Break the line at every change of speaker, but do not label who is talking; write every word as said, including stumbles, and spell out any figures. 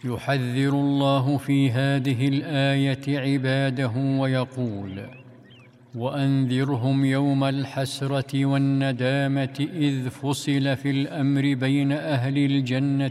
يحذر الله في هذه الآية عباده ويقول: وأنذرهم يوم الحسرة والندامة إذ فصل في الأمر بين أهل الجنة